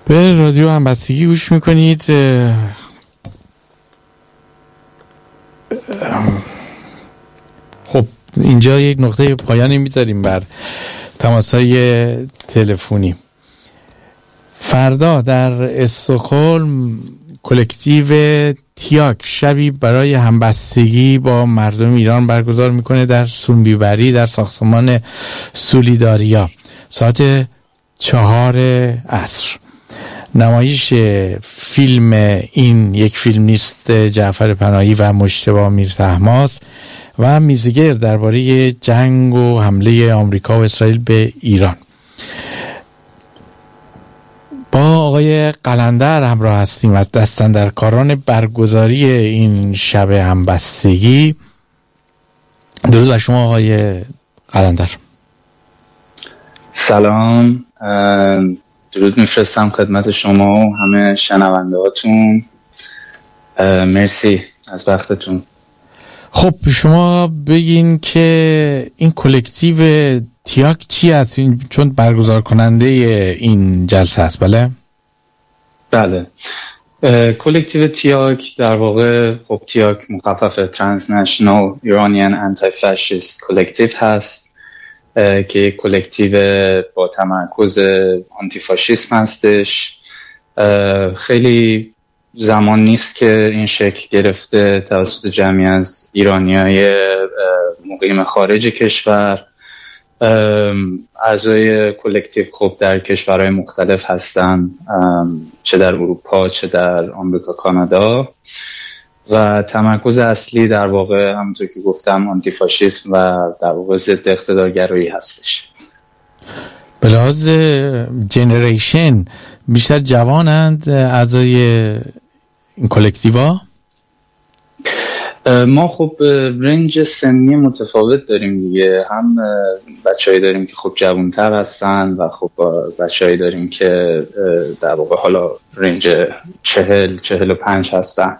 به رادیو همبستگی گوش میکنید. خب اینجا یک نقطه پایانی میذاریم بر تماس‌های تلفنی. فردا در استکهلم کلکتیو تیاک شبی برای همبستگی با مردم ایران برگزار میکنه در سونبیبری در ساختمان سولیداریا ساعت 4 عصر. نمایش فیلم این یک فیلم نیست جعفر پناهی و مجتبی میرطهماس و میزگر درباره جنگ و حمله آمریکا و اسرائیل به ایران. با آقای قلندر همراه هستیم از دستاندرکاران برگزاری این شب همبستگی. درود بر شما آقای قلندر. سلام، درود میفرستم خدمت شما و همه شنونده هاتون. مرسی از وقتتون. خب شما بگین که این کلکتیو تیاک چی هست؟ چون برگزار کننده این جلسه است. بله، کلکتیو تیاک در واقع خب تیاک مخفف ترانسنشنال ایرانیان آنتی فاشیست کلکتیو هست که کلکتیو با تمرکز آنتی فاشیسم هستش. خیلی زمان نیست که این شکل گرفته توسط جمعی از ایرانیای مقیم خارج کشور. اعضای کلکتیو خب در کشورهای مختلف هستن، چه در اروپا چه در آمریکا، کانادا، و تمرکز اصلی در واقع همونطور که گفتم آنتی فاشیسم و در واقع ضد اقتدارگرایی هستش. به لحاظ جنریشن بیشتر جوانند اعضای این کلکتیوا؟ ما خب رنج سنی متفاوت داریم دیگه، هم بچه‌ای داریم که خب جوان‌تر هستن و خب بچه‌ای داریم که در واقع حالا رنج 40-45 هستن.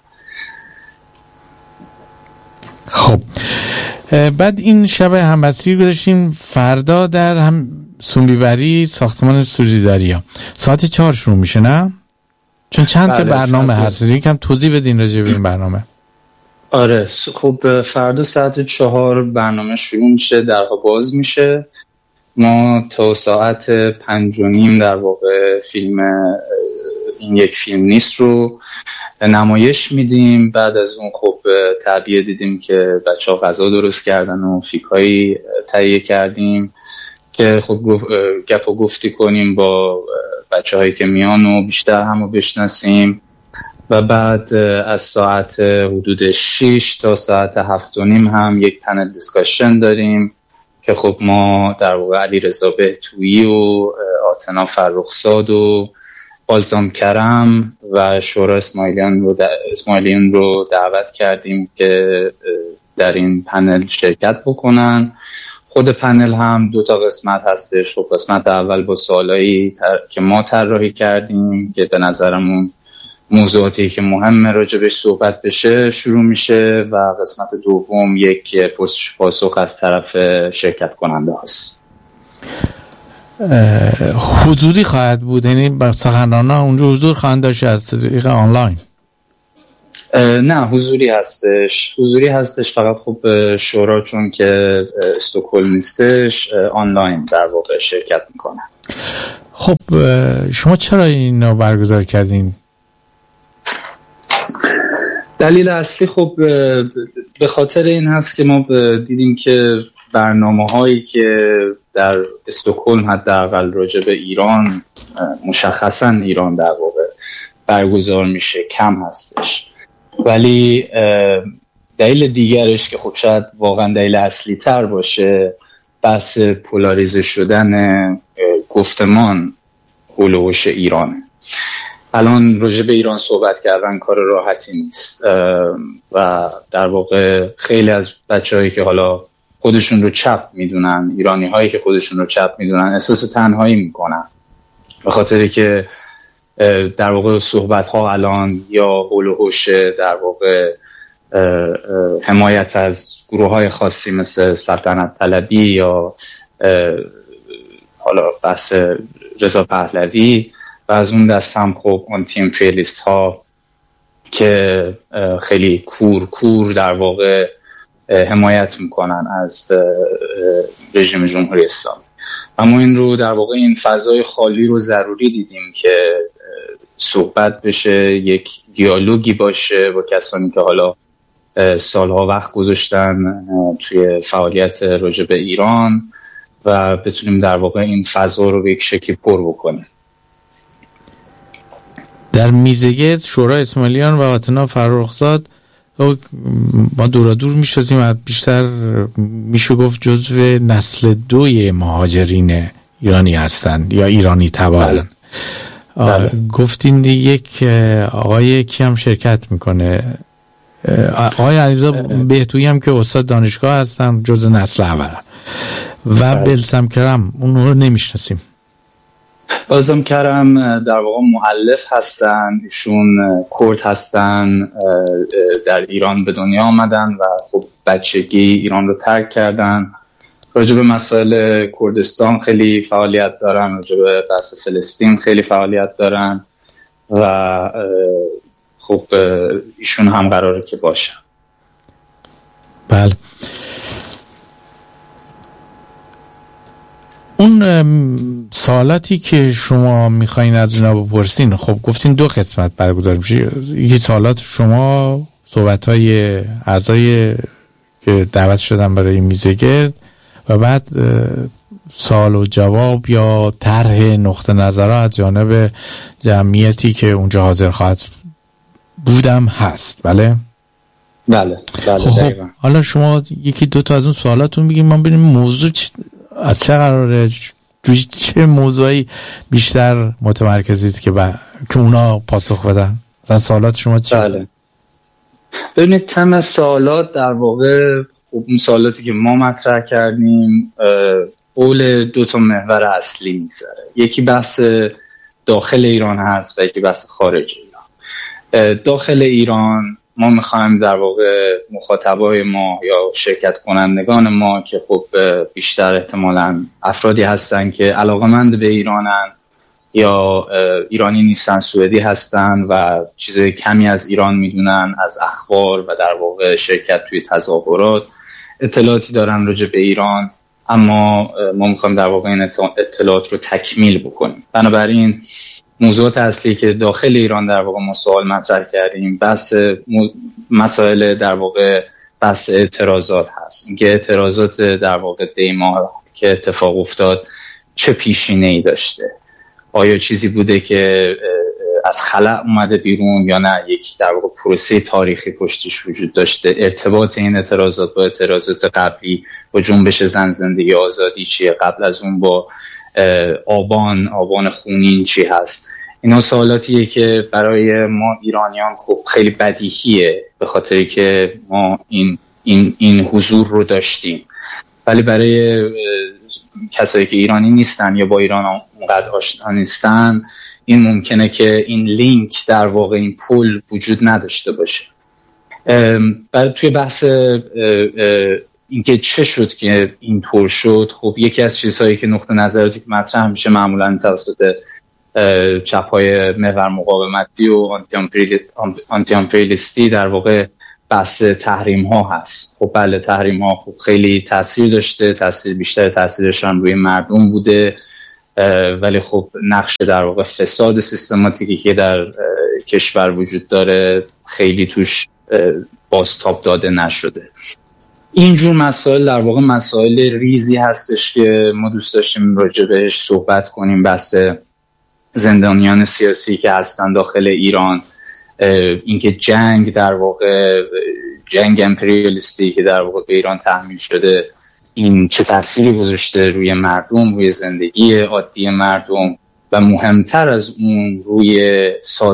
خب بعد این شب همبستگی گذاشتیم فردا در سونبیبری ساختمان سولیداریا ساعت 4 شروع میشه، نه؟ چون چند تا برنامه هست، یکم توضیح بدین راجع به این برنامه. آره خب فردا ساعت 4 برنامه شروع میشه، درها باز میشه. ما تا ساعت 5:30 در واقع این یک فیلم نیست رو نمایش میدیم. بعد از اون خب تعبیه دیدیم که بچه‌ها غذا درست کردن و فیکایی تهیه کردیم که خب گپ و گفتی کنیم با بچه‌هایی که میان و بیشتر همو بشناسیم. و بعد از ساعت حدود 6 تا ساعت 7:30 هم یک پنل دیسکاشن داریم که خب ما در واقع علیرضا بهتویی و آتنا فرخزاد و بالزام کرم و شورا اسماعیلیون رو دعوت کردیم که در این پنل شرکت بکنن. خود پنل هم 2 قسمت هستش. خب قسمت اول با سوالایی که ما طراحی کردیم که به نظرمون موضوعاتی که مهمه راجبش صحبت بشه شروع میشه و قسمت دوم یک پرسش پاسخ از طرف شرکت کننده هست. حضوری خواهد بود؟ یعنی سخنرانان اونجا حضور خواهند داشت از طریق آنلاین؟ نه حضوری هستش فقط خب شورا چون که استکهلم نیستش آنلاین در واقع شرکت میکنه. خب شما چرا اینو برگزار کردین؟ دلیل اصلی خب به خاطر این هست که ما دیدیم که برنامه‌هایی که در استکهلم حداقل راجع به ایران، مشخصاً ایران در واقع برگزار میشه کم هستش. ولی دلیل دیگرش که خب شاید واقعا دلیل اصلی تر باشه بحث پولاریزه شدن گفتمان حول و حوش ایرانه. الان راجع به ایران صحبت کردن کار راحتی نیست و در واقع خیلی از بچه‌هایی که حالا خودشون رو چپ میدونن، ایرانی هایی که خودشون رو چپ میدونن، احساس تنهایی میکنن به خاطری که در واقع صحبت ها الان یا حول و حوش در واقع حمایت از گروه های خاصی مثل سلطنت طلبی یا حالا بحث رضا پهلوی و از اون دست هم خب آنتی امپریالیست ها که خیلی کور در واقع حمایت میکنن از رژیم جمهوری اسلامی. و ما این رو در واقع این فضای خالی رو ضروری دیدیم که صحبت بشه، یک دیالوگی باشه با کسانی که حالا سالها وقت گذاشتن توی فعالیت راجع به ایران و بتونیم در واقع این فضا رو به یک شکلی پر بکنیم. در میزگرد شورای اسماعیلیان و آتنا فرخزاد ما دورادور میشناسیم، بیشتر میشه گفت جزو نسل 2 مهاجرین ایرانی هستند یا ایرانی تبارن. گفتین یک آقای کی هم شرکت میکنه، آقای علیرضا بهتویی هم که استاد دانشگاه هستن، جزو نسل اول. و بلسم کرم اون رو نمیشناسیم. بلسم کرم در واقع مؤلف هستن، ایشون کرد هستن، در ایران به دنیا آمدن و خب بچگی ایران رو ترک کردن. راجع به مسائل کردستان خیلی فعالیت دارن، راجع به بحث فلسطین خیلی فعالیت دارن و خب ایشون هم قراره که باشن. بله. اون سوالاتی که شما میخواین از جناب بپرسین، خب گفتین 2 قسمت برگزار میشه. یکی سوالات شما، صحبت‌های اعضای که دعوت شدن برای میزگرد، و بعد سوال و جواب یا طرح نقطه نظرها از جانب جمعیتی که اونجا حاضر خواهد بودم هست. بله خب حالا شما 1-2 تا از اون سوالاتون بگیم، من ببینیم موضوع از چه قراره، چه موضوعی بیشتر متمرکزید که اونا پاسخ بدن. مثلا سوالات شما چیه؟ بله ببینید تم سوالات در واقع خب اون سوالاتی که ما مطرح کردیم حول 2 تا محور اصلی میگذره. یکی بحث داخل ایران هست و یکی بحث خارج ایران. داخل ایران ما میخوایم در واقع مخاطبای ما یا شرکت کنندگان ما که خب بیشتر احتمالاً افرادی هستن که علاقه‌مند به ایرانن یا ایرانی نیستن، سوئدی هستن و چیزای کمی از ایران میدونن، از اخبار و در واقع شرکت توی تظاهرات اطلاعاتی دارن راجع به ایران، اما ما میخوایم در واقع این اطلاعات رو تکمیل بکنیم. بنابراین موضوعات اصلی که داخل ایران در واقع ما سوال مطرح کردیم، بحث مسائل در واقع بحث اعتراضات هست. اینکه اعتراضات در واقع دیما که اتفاق افتاد چه پیشینه‌ای داشته، آیا چیزی بوده که از خلأ اومده بیرون یا نه یک در واقع پروسه تاریخی پشتش وجود داشته، ارتباط این اعتراضات با اعتراضات قبلی، با جنبش زن زندگی آزادی چیه، قبل از اون با آبان خونین چی هست. اینا سوالاتیه که برای ما ایرانیان خب خیلی بدیهیه، به خاطری که ما این حضور رو داشتیم، ولی برای کسایی که ایرانی نیستن یا با ایران اونقدر آشنا نیستن این ممکنه که این لینک در واقع این پول وجود نداشته باشه. برای توی بحث اینکه چه شد که اینطور شد، خب یکی از چیزهایی که نقطه نظراتی که مطرح میشه معمولا توسط چپ‌های محور مقاومتی و آنتی امپریالیستی در واقع بحث تحریم ها هست. خب بله، تحریم ها خب خیلی تاثیر داشته، بیشتر تاثیرش هم روی مردم بوده، ولی خب نقش در واقع فساد سیستماتیکی که در کشور وجود داره خیلی توش بازتاب داده نشده. اینجور مسائل در واقع مسائل ریزی هستش که ما دوست داشتیم راجع بهش صحبت کنیم. بحث زندانیان سیاسی که هستن داخل ایران، اینکه جنگ در واقع جنگ امپریالیستی که در واقع به ایران تحمیل شده این چه تأثیری گذاشته روی مردم، روی زندگی عادی مردم و مهمتر از اون روی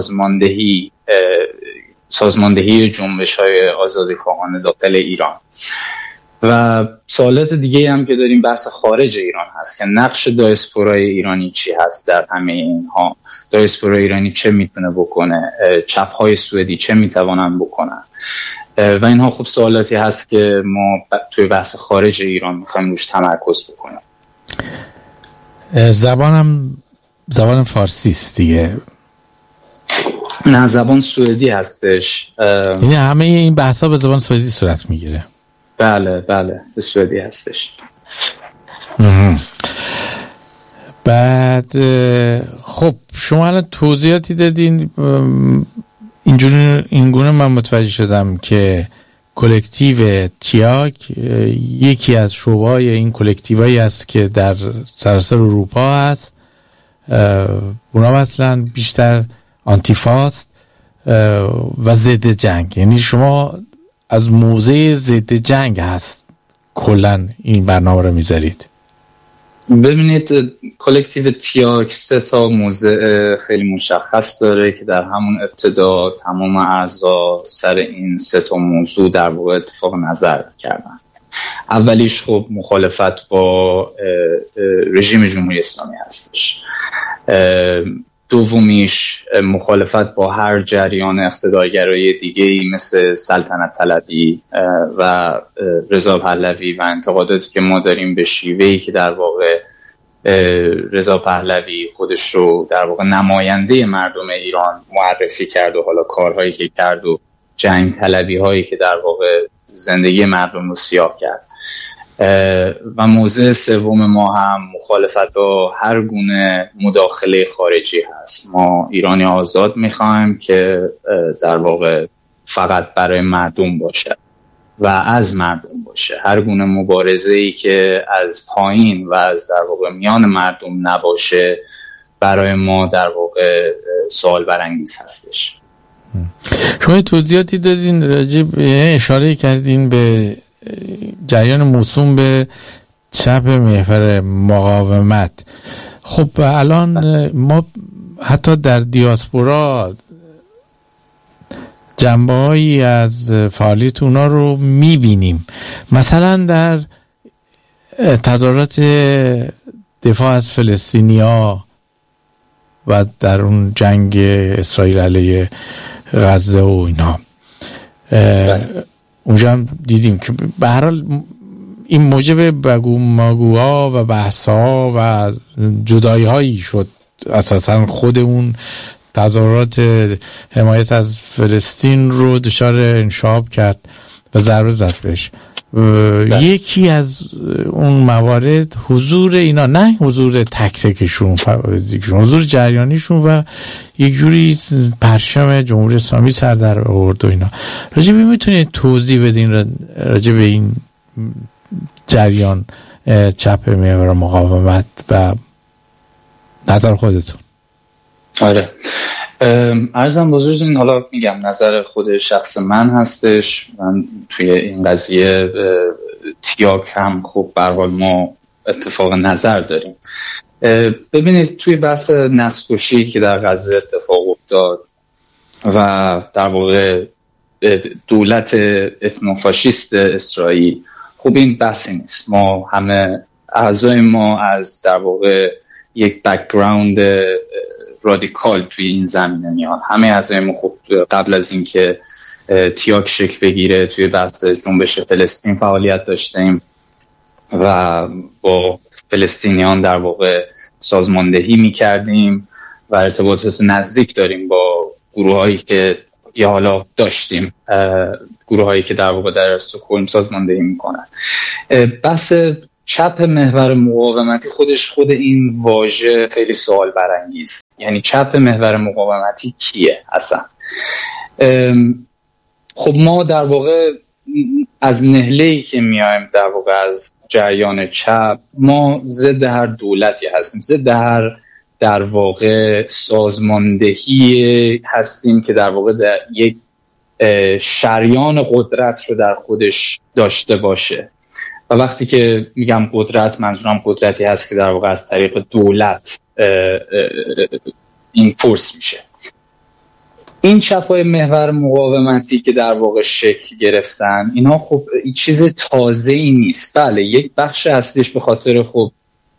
سازماندهی جنبش‌های آزادیخواهانه داخل ایران. و سوالات دیگه هم که داریم بحث خارج ایران هست که نقش دایاسپورای ایرانی چی هست در همه اینها، دایاسپورای ایرانی چه میتونه بکنه، چپ‌های سوئدی چه میتوانن بکنن و اینها خب سوالاتی هست که ما توی بحث خارج ایران میخوایم روش تمرکز بکنیم. زبانم زبان فارسی است دیگه. نه، زبان سوئدی هستش. یعنی همه این بحثا به زبان سوئدی صورت میگیره؟ بله به سوئدی هستش. بعد خب شما الان توضیحاتی دادین، اینگونه من متوجه شدم که کلکتیو تیاک یکی از شعبه‌های این کلکتیوهایی است که در سراسر اروپا هست. اونا مثلا بیشتر آنتیفاست و ضد جنگ، یعنی شما از موضع ضد جنگ هست کلن این برنامه رو میذارید. ببینید کلکتیو تیاک 3 موضع خیلی مشخص داره که در همون ابتدا تمام اعضا سر این 3 موضوع در واقع اتفاق نظر کردن. اولیش خب مخالفت با رژیم جمهوری اسلامی هستش. دومیش مخالفت با هر جریان اقتدارگرایی دیگه‌ای مثل سلطنت طلبی و رضا پهلوی و انتقاداتی که ما داریم به شیوهی که در واقع رضا پهلوی خودش رو در واقع نماینده مردم ایران معرفی کرد و حالا کارهایی که کرد و جنگ طلبی هایی که در واقع زندگی مردم رو سیاه کرد. و موضوع سوم ما هم مخالفت با هر گونه مداخله خارجی هست. ما ایرانی آزاد میخوایم که در واقع فقط برای مردم باشه و از مردم باشه. هر گونه مبارزه‌ای که از پایین و از در واقع میان مردم نباشه برای ما در واقع سوال برانگیز هستش. شما توضیحاتی دادین، راجب اشاره کردین به جریان موسوم به چپ محور مقاومت. خب الان ما حتی در دیاسپورا جنبه‌هایی از فعالیت اونا رو میبینیم، مثلا در تظاهرات دفاع از فلسطینیا و در اون جنگ اسرائیل علیه غزه و اینا. اونجا هم دیدیم که به هر حال این موجب بگو ماگوها و بحث‌ها و جدایی‌هایی شد. اساساً خود اون تظاهرات حمایت از فلسطین رو دچار انشعاب کرد و ضربه زد بهش. یکی از اون موارد حضور اینا، نه حضور تک تکشون، حضور جریانیشون و یک جوری پرچم جمهوری اسلامی سر در آورد و اینا. راجب میتونید توضیح بدین راجب این جریان چپ محور مقاومت و نظر خودتون؟ آره، عرضم بزرگتون، حالا میگم نظر خود شخص من هستش. من توی این قضیه تیاک هم خب به هر حال ما اتفاق نظر داریم. ببینید توی بحث نسل‌کشی که در غزه اتفاق افتاد و در واقع دولت اتنوفاشیست اسرائیل، خب این بحثی نیست. ما همه اعضای ما از در واقع یک بک‌گراند رادیکال توی این زمینه میاد. همه اعضای ما خب قبل از اینکه تیاک شکل بگیره توی بحث جنبش فلسطین فعالیت داشتیم و با فلسطینیان در واقع سازماندهی میکردیم و ارتباطات نزدیک داریم با گروهایی که یا حالا داشتیم گروهایی که در واقع در استکهلم سازماندهی میکنن. بحث چپ محور مقاومتی خود این واژه خیلی سوال برانگیز. یعنی چپ محور مقاومتی کیه اصلا؟ خب ما در واقع از نهله‌ای که میایم در واقع از جریان چپ، ما ضد هر دولتی هستیم، ضد هر در واقع سازماندهی هستیم که در واقع در یک شریان قدرت رو در خودش داشته باشه. و وقتی که میگم قدرت، منظورم قدرتی هست که در واقع از طریق دولت این فورس میشه. این چپای محور مقاومتی که در واقع شکل گرفتن، اینا خب چیز تازه‌ای نیست. بله یک بخش اصلیش به خاطر خب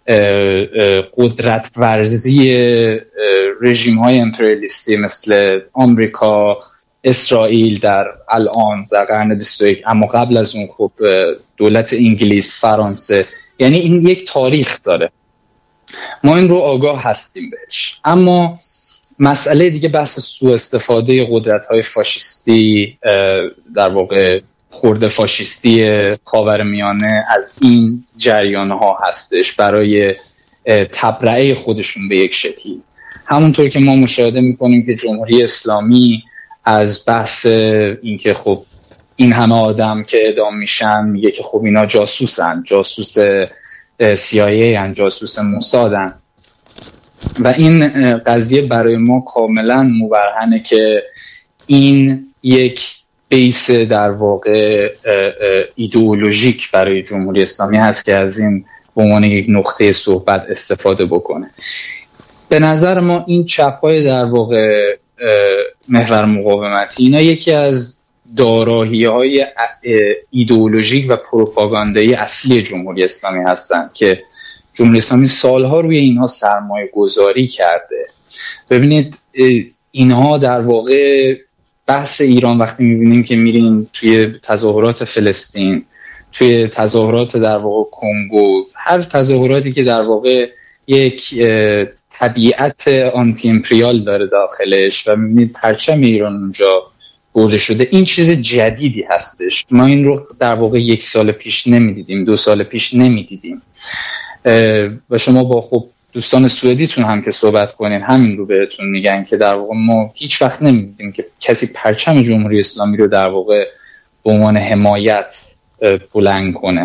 قدرت ورزی رژیم‌های امپریالیستی مثل آمریکا، اسرائیل در الان در قرن 21، اما قبل از اون خب دولت انگلیس، فرانسه، یعنی این یک تاریخ داره ما این رو آگاه هستیم بهش. اما مسئله دیگه بحث سوء استفاده قدرت‌های فاشیستی، در واقع خرد فاشیستی خاورمیانه از این جریان‌ها هستش برای تبرئه خودشون به یک شکلی. همونطور که ما مشاهده می‌کنیم که جمهوری اسلامی از بحث اینکه خب این همه آدم که اعدام میشن میگه که خب اینا جاسوسن، جاسوس CIA ان، جاسوس موسادن، و این قضیه برای ما کاملا مبرهنه که این یک بیس در واقع ایدئولوژیک برای جمهوری اسلامی هست که از این به عنوان یک نقطه صحبت استفاده بکنه. به نظر ما این چپ‌های در واقع محور مقاومتی، اینا یکی از دارایی‌های ایدئولوژیک و پروپاگاندایی اصلی جمهوری اسلامی هستند که جمهوری اسلامی سالها روی اینها سرمایه گذاری کرده. ببینید اینها در واقع بحث ایران، وقتی میبینیم که میرین توی تظاهرات فلسطین، توی تظاهرات در واقع کنگو، هر تظاهراتی که در واقع یک طبیعت آنتی امپریال داره داخلش و میبینید پرچم ایران اونجا برده شده، این چیز جدیدی هستش. ما این رو در واقع 1 سال پیش نمیدیدیم، 2 سال پیش نمیدیدیم. و شما با خب دوستان سوئدیتون هم که صحبت کنین همین رو بهتون میگن که در واقع ما هیچ وقت نمیدیدیم که کسی پرچم جمهوری اسلامی رو در واقع به عنوان حمایت بلند کنه.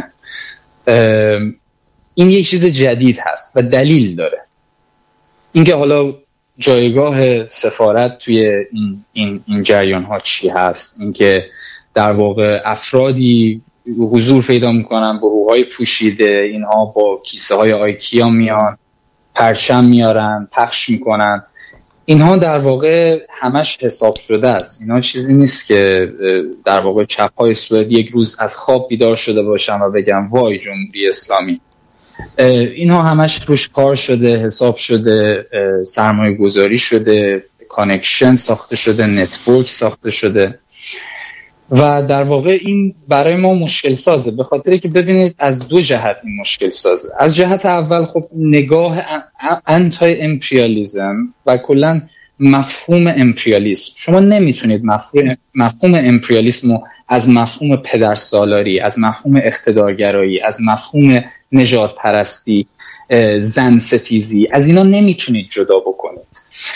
این یک چیز جدید هست و دلیل داره. اینکه حالا جایگاه سفارت توی این جریان ها چی هست، اینکه در واقع افرادی حضور پیدا میکنن با روحای پوشیده، اینها با کیسه های آیکیا میان، پرچم میارن، پخش میکنن، اینها در واقع همش حساب شده است. اینها چیزی نیست که در واقع چپ‌های سوئد یک روز از خواب بیدار شده باشن و بگن وای جمهوری اسلامی. اینها همش روش کار شده، حساب شده، سرمایه گذاری شده، کانکشن ساخته شده، نتورک ساخته شده و در واقع این برای ما مشکل سازه، به خاطر که ببینید از 2 جهت این مشکل سازه. از جهت اول خب نگاه انتای امپریالیزم و کلا مفهوم امپریالیسم، شما نمیتونید مفهوم امپریالیسم رو از مفهوم پدرسالاری، از مفهوم اقتدارگرایی، از مفهوم نژاد پرستی، زن ستیزی، از اینا نمیتونید جدا بکنید.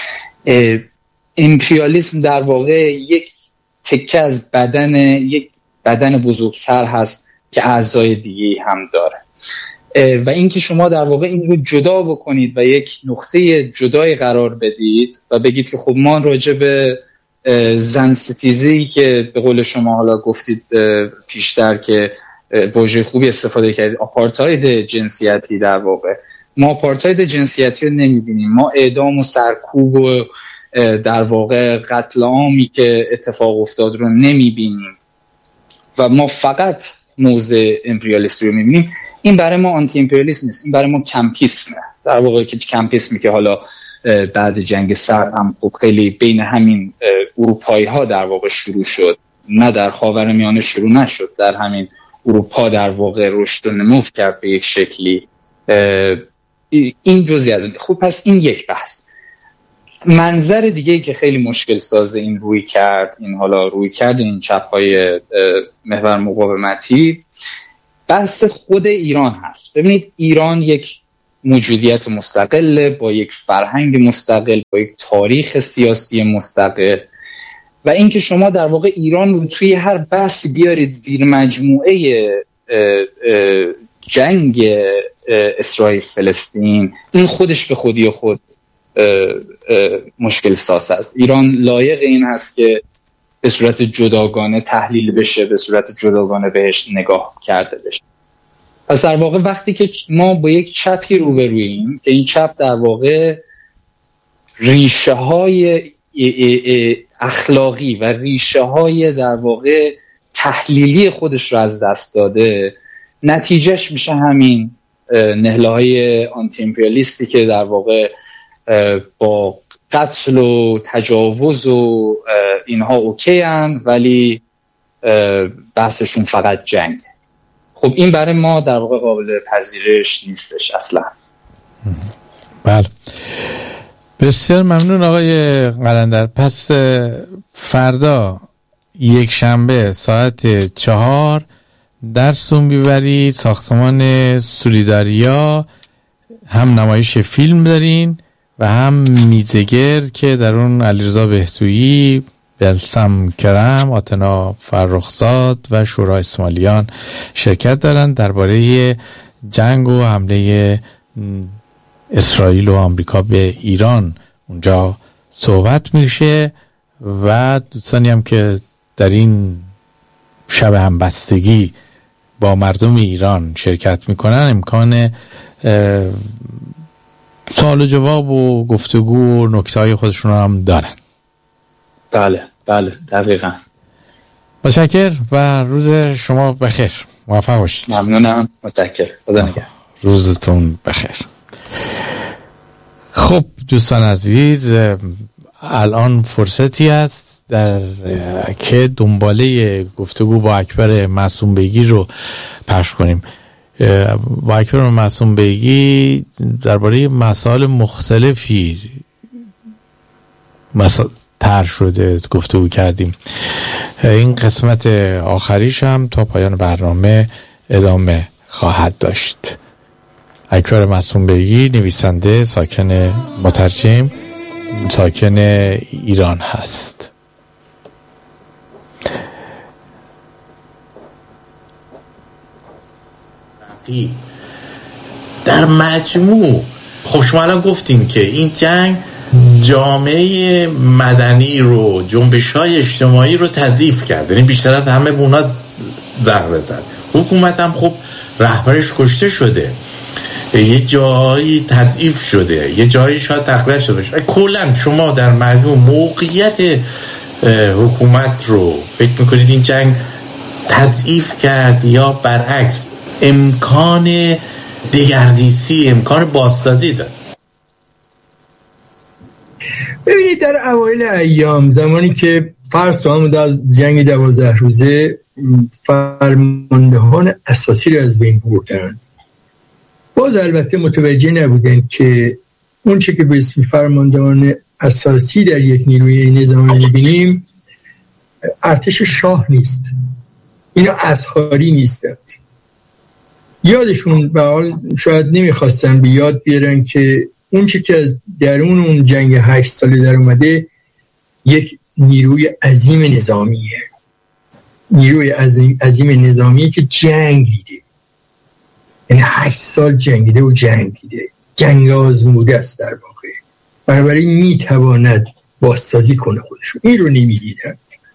امپریالیسم در واقع یک تکه از یک بدن بزرگتر هست که اعضای دیگه هم داره و اینکه شما در واقع این رو جدا بکنید و یک نقطه جدای قرار بدید و بگید که خب ما راجع به زن ستیزی که به قول شما حالا گفتید پیشتر که واژه خوبی استفاده کردید، آپارتاید جنسیتی، در واقع ما آپارتاید جنسیتی رو نمیبینیم، ما اعدام و سرکوب و در واقع قتل عامی که اتفاق افتاد رو نمیبینیم و ما فقط موضع امپریالیستی رو میبینیم. این برای ما آنتی امپریالیسم نیست، این برای ما کمپیسمه. در واقع که کمپیسمی که حالا بعد جنگ سرد هم خیلی بین همین اروپایی ها در واقع شروع شد، نه در خاورمیانه شروع نشد، در همین اروپا در واقع رشد و نمو کرد به یک شکلی. این جزئی از خب پس این یک بحث. منظر دیگه‌ای که خیلی مشکل سازه این روی کرد این چپ‌های محور مقاومتی، بحث خود ایران هست. ببینید ایران یک موجودیت مستقل با یک فرهنگ مستقل، با یک تاریخ سیاسی مستقل و اینکه شما در واقع ایران رو توی هر بحثی بیارید زیر مجموعه جنگ اسرائیل فلسطین، این خودش به خودی خود مشکل ساز است. ایران لایق این هست که به صورت جداگانه تحلیل بشه، به صورت جداگانه بهش نگاه کرده بشه. پس در واقع وقتی که ما با یک چپی روبروییم که این چپ در واقع ریشه های اخلاقی و ریشه های در واقع تحلیلی خودش رو از دست داده، نتیجهش میشه همین نهله های آنتی امپریالیستی که در واقع با قتل و تجاوز و اینها اوکی هن ولی بحثشون فقط جنگ. خب این برای ما در واقع قابل پذیرش نیستش اصلا. بله، بسیار ممنون آقای قلندر. پس فردا یک شنبه ساعت 4 در سومبیوری ساختمان سولیداریا هم نمایش فیلم دارین و هم میزگر که در اون علیرضا بهتویی، بلسم کرم، آتنا فرخزاد و شورا اسماعیلیان شرکت دارن. درباره جنگ و حمله اسرائیل و آمریکا به ایران اونجا صحبت میشه و دوستانی هم که در این شب همبستگی با مردم ایران شرکت میکنن امکان سوال و جواب و گفتگو و نکته‌های خودشون هم دارن. بله دقیقاً. متشکر و روز شما بخیر، موفق باشید. ممنونم، متشکر، خدا نگهدار. روزتون بخیر. خب دوستان عزیز، الان فرصتی است که دنباله گفتگو با اکبر معصوم بیگی رو پخش کنیم. با اکبر معصوم بیگی درباره مسائل مختلفی طرح شده گفتگو کردیم. این قسمت آخریش هم تا پایان برنامه ادامه خواهد داشت. اکبر معصوم بیگی نویسنده مترجم ساکن ایران هست. در مجموع خوشمالا گفتیم که این جنگ جامعه مدنی رو، جنبش‌های اجتماعی رو تضعیف کرد، یعنی بیشتر از همه به اونا ضربه زد. حکومت هم خب رهبرش کشته شده، یه جایی تضعیف شده، یه جایی شاید تقویت شده باشه. کلا شما در مجموع موقعیت حکومت رو فکر میکنید این جنگ تضعیف کرد یا برعکس امکان دگردیسی، امکان بازسازی داد؟ ببینید در اوایل ایام زمانی که فرض تو از جنگ 12 روزه فرماندهان اساسی رو از بین بردن، باز البته متوجه نبودن که اون چه که به اسم فرماندهان اساسی در یک نیروی نظامی می‌بینیم ارتش شاه نیست، اینا اصحاری نیستند. یادشون به حال شاید نمیخواستن به یاد بیارن که اون چه که از درون اون جنگ 8 ساله در اومده یک نیروی عظیم نظامیه، نیروی عظیم نظامیه که جنگ دیده، یعنی 8 سال جنگیده و جنگیده، جنگ آزموده است در واقع، بنابراین میتواند بازسازی کنه خودشون. این رو نمیدیدند.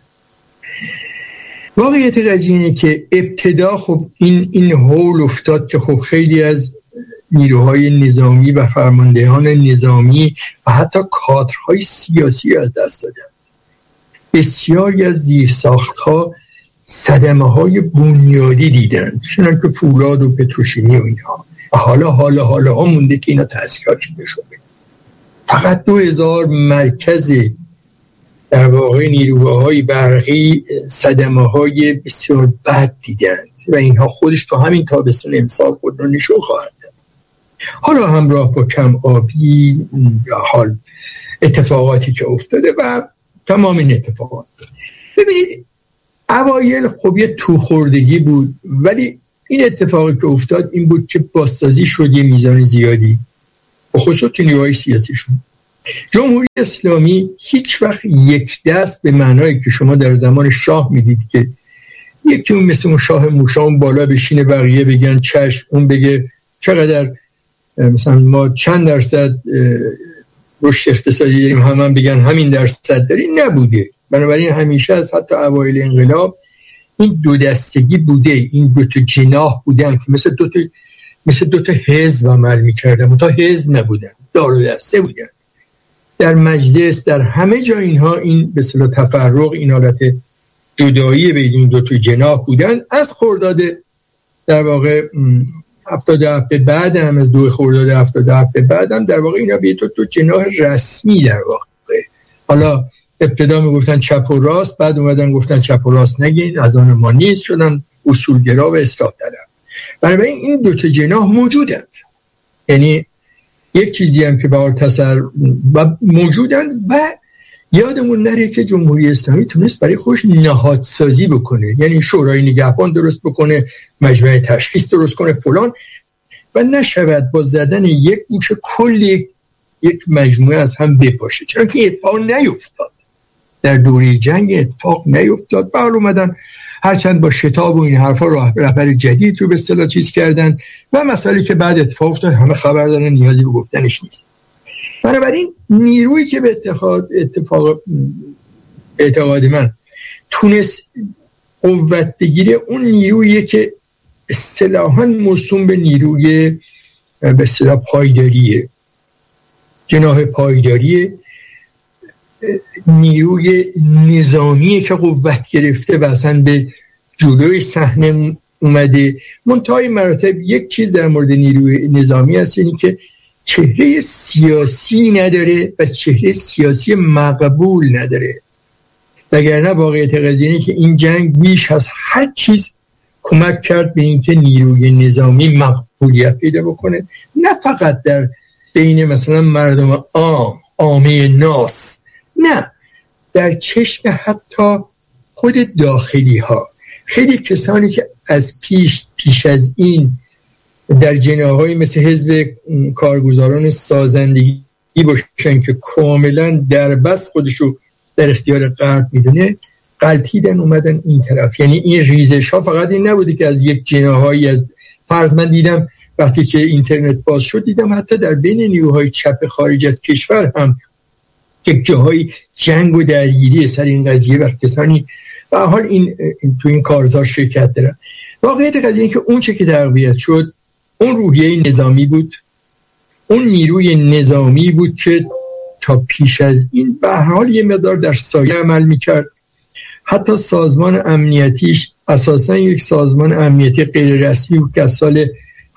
واقعیت قضیه اینه که ابتدا خب این هول افتاد که خب خیلی از نیروهای نظامی و فرماندهان نظامی و حتی کادرهای سیاسی از دست دادند. بسیاری از زیرساختها صدمه‌های بنیادی دیدند، چنانکه که فولاد و پتروشیمی و اینها، و حالا مونده که اینا تأثیرات چیده شده. فقط 2000 مرکز در واقع نیروهای برقی صدمه‌های بسیار بد دیدند و اینها خودش تو همین تابستون امسال خود رو نشون خواهد داد. حالا همراه با کم آبی یا حال اتفاقاتی که افتاده و تمام این اتفاقات. ببینید اوایل خب یه توخوردگی بود، ولی این اتفاقی که افتاد این بود که بازسازی شد یه میزان زیادی، بخصوص نیروهای سیاسیشون. جمهوری اسلامی هیچ وقت یک دست به معنایی که شما در زمان شاه میدید که یکی اون مثل اون شاه موشا بالا بشینه بقیه بگن چشم، اون بگه چقدر مثلا ما چند درصد رشد اقتصادی داریم، هم بگن همین درصد داریم، نبوده. بنابراین همیشه از حتی اوایل انقلاب این دو دستگی بوده، این دو تا جناح بودن که مثل دو تا حزب عمل می‌کردن، اون تا حزب نبودن، دار و دسته بودن. در مجلس در همه جا اینها این به اصطلاح تفرق، این حالت جدایی بین این دو تا جناح بودن. از خرداد در واقع 77 به بعد هم، از 2 خرداد 77 به بعد هم در واقع اینا به تو جناح رسمی در واقع. حالا ابتدا میگفتن چپ و راست، بعد اومدن گفتن چپ و راست نگین، از آن ما نیست، شدن اصولگرا و اصلاح طلب. بنابراین این دو تا جناح موجودند. یعنی یک چیزی هم که به تصر و موجودن و یادمون نره که جمهوری اسلامی تونست برای خودش نهادسازی بکنه، یعنی شورای نگهبان درست بکنه، مجمع تشخیص درست کنه فلان، و نشود با زدن یک گوشه کل یک مجموعه از هم بپاشه. چرا که اتفاق نیفتاد در دوره جنگ، اتفاق نیفتاد. بعد اومدن هرچند با شتاب و این حرفا رهبر جدید رو به اصطلاح چیز کردن و مسائلی که بعد اتفاق افتاد همه خبر دارن، نیازی به گفتنش نیست. بنابراین نیرویی که به اتفاق اعتقاد من تونست قوت بگیره، اون نیرویی که اصطلاحاً موسوم به نیروی به اصطلاح پایداریه، جناح پایداریه، نیروی نظامیه که قوت گرفته و اصلا به جلوی صحنه اومده. منتهای مراتب یک چیز در مورد نیروی نظامی هست، اینی که چهره سیاسی نداره و چهره سیاسی مقبول نداره. وگرنه واقعیت قضیه اینه که این جنگ بیش از هر چیز کمک کرد به اینکه نیروی نظامی مقبولیت پیدا بکنه، نه فقط در بین مثلا مردم عامه ناس، نه، در چشم حتی خود داخلی ها. خیلی کسانی که از پیش از این در جناح‌های مثل حزب کارگزاران سازندگی باشن که کاملا در بس خودشو در اختیار غرب میدونه، غلطیدن اومدن این طرف. یعنی این ریزش ها فقط این نبوده که از یک جناح‌هایی، از فرض من دیدم وقتی که اینترنت باز شد، دیدم حتی در بین نیروهای چپ خارج از کشور هم یک جاهای جنگ و درگیری سر این قضیه و کسانی به حال این تو این کارزار شرکت دارن. واقعیت قضیه این که اون چه که تقویت شد اون روحیه نظامی بود، اون نیروی نظامی بود که تا پیش از این به حال یه مقدار در سایه عمل میکرد. حتی سازمان امنیتیش اساساً یک سازمان امنیتی غیر رسمی بود که از سال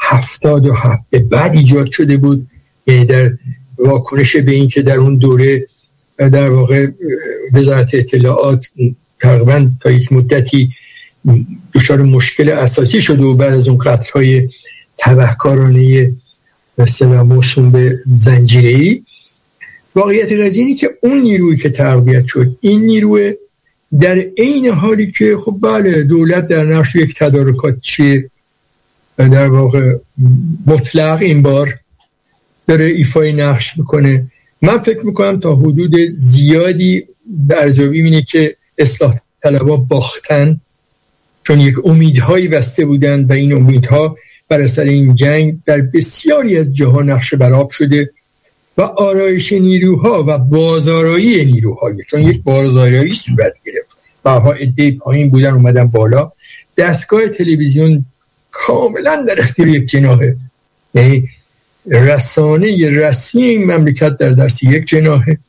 77 به بعد ایجاد شده بود، یعنی در واکنش به این که در اون دوره در واقع وزارت اطلاعات تقریباً تا یک مدتی دچار مشکل اساسی شده و بعد از اون قتل‌های تبهکارانه مثلا موسوم به زنجیره‌ای، واقعیت قضیه اینه که اون نیرویی که تقویت شد، این نیروی در عین حالی که خب بله دولت در نقش یک تدارکاتچی در واقع مطلق این بار داره ایفای نقش میکنه. من فکر میکنم تا حدود زیادی به ارزیابی اینه که اصلاح طلبها باختن، چون یک امیدهایی بسته بودن و این امیدها بر اثر این جنگ در بسیاری از جاها نقش برآب شده و آرایش نیروها و بازآرایی نیروها، چون یک بازآرایی صورت گرفت، بها عده پایین بودن اومدن بالا. دستگاه تلویزیون کاملا در اختیار یک جناحه، یعنی رسانه رسمی این مملکت در دست یک جناحه.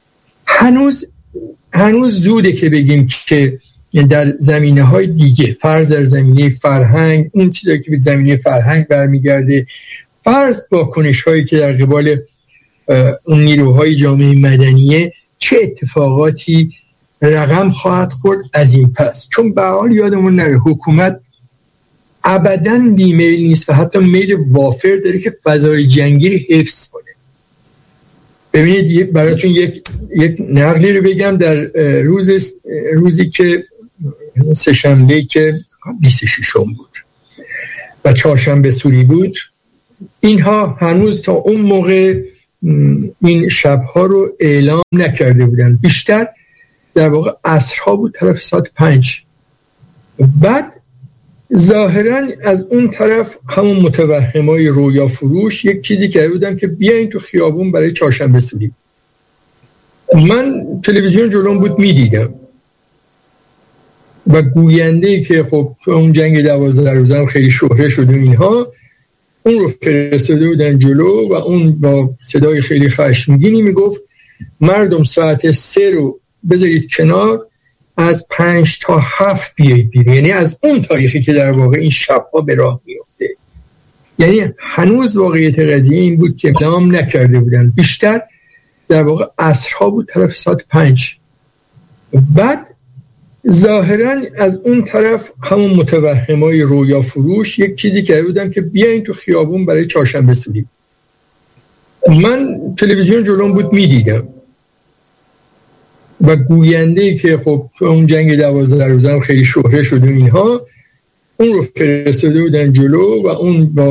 هنوز زوده که بگیم که در زمینه‌های دیگه، فرض در زمینه فرهنگ، اون چیزایی که به زمینه فرهنگ برمیگرده، فرض واکنش‌هایی که در قبال اون نیروهای جامعه مدنیه، چه اتفاقاتی رقم خواهد خورد از این پس. چون به حال یادمون نره حکومت ابداً بیمیل نیست و حتی میل وافر داره که فضای جنگی رو حفظ کنه. ببینید براتون یک نقلی رو بگم. در روزی که سه‌شنبه که 26 بود و چهارشنبه سوری بود، اینها هنوز تا اون موقع این شبها رو اعلام نکرده بودن، بیشتر در واقع عصرها بود، طرف ساعت 5. بعد ظاهراً از اون طرف همون متوهمای رویا فروش یک چیزی کرده بودن که بیاین تو خیابون برای چهارشنبه سوری. من تلویزیون جلوم بود میدیدم و گوینده‌ای که خب تو اون جنگ 12 روزه هم خیلی شهره شده اینها، اون رو فرستاده بودن جلو و اون با صدای خیلی خشمگینی میگفت مردم ساعت 3 رو بذارید کنار، از 5 تا 7 بیایید بیرون. یعنی از اون تاریخی که در واقع این شبها به راه میفته. یعنی هنوز واقعیت قضیه این بود که اعلام نکرده بودن، بیشتر در واقع عصرها بود، طرف ساعت 5. بعد ظاهراً از اون طرف همون متوهمای رویا فروش یک چیزی کرده بودن که بیاین تو خیابون برای چهارشنبه سوری. من تلویزیون جلوم بود میدیدم و گوینده که خب اون جنگ 12 روزه هم خیلی شهره شد و اینها، اون رو فرستاده بودن جلو و اون با